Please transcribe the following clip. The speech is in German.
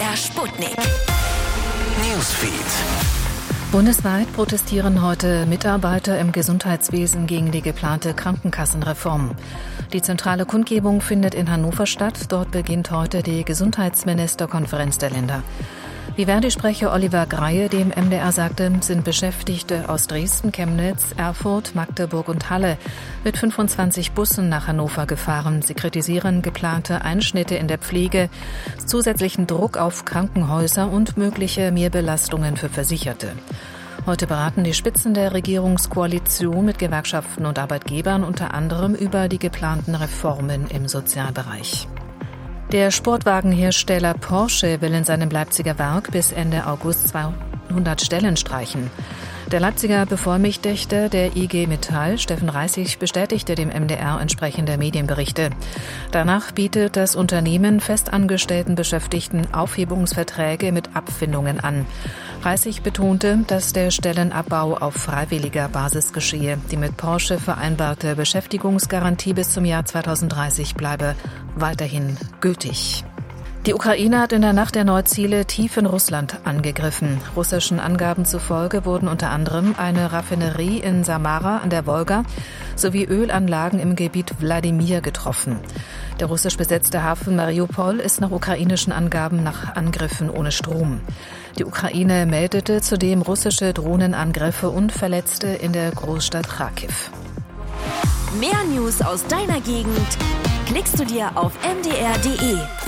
MDR Sputnik. Newsfeed. Bundesweit protestieren heute Mitarbeiter im Gesundheitswesen gegen die geplante Krankenkassenreform. Die zentrale Kundgebung findet in Hannover statt. Dort beginnt heute die Gesundheitsministerkonferenz der Länder. Wie Verdi-Sprecher Oliver Greie dem MDR sagte, sind Beschäftigte aus Dresden, Chemnitz, Erfurt, Magdeburg und Halle mit 25 Bussen nach Hannover gefahren. Sie kritisieren geplante Einschnitte in der Pflege, zusätzlichen Druck auf Krankenhäuser und mögliche Mehrbelastungen für Versicherte. Heute beraten die Spitzen der Regierungskoalition mit Gewerkschaften und Arbeitgebern unter anderem über die geplanten Reformen im Sozialbereich. Der Sportwagenhersteller Porsche will in seinem Leipziger Werk bis Ende August 200 Stellen streichen. Der Leipziger Bevollmächtigte der IG Metall, Steffen Reissig, bestätigte dem MDR entsprechende Medienberichte. Danach bietet das Unternehmen festangestellten Beschäftigten Aufhebungsverträge mit Abfindungen an. Reissig betonte, dass der Stellenabbau auf freiwilliger Basis geschehe. Die mit Porsche vereinbarte Beschäftigungsgarantie bis zum Jahr 2030 bleibe weiterhin gültig. Die Ukraine hat in der Nacht erneut Ziele tief in Russland angegriffen. Russischen Angaben zufolge wurden unter anderem eine Raffinerie in Samara an der Wolga sowie Ölanlagen im Gebiet Wladimir getroffen. Der russisch besetzte Hafen Mariupol ist nach ukrainischen Angaben nach Angriffen ohne Strom. Die Ukraine meldete zudem russische Drohnenangriffe und Verletzte in der Großstadt Kharkiv. Mehr News aus deiner Gegend klickst du dir auf mdr.de.